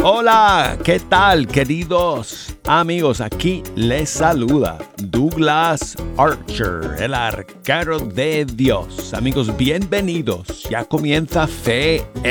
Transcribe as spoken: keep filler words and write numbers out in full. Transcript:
Hola, ¿qué tal, queridos amigos? Aquí les saluda Douglas Archer, el arquero de Dios. Amigos, bienvenidos. Ya comienza Fe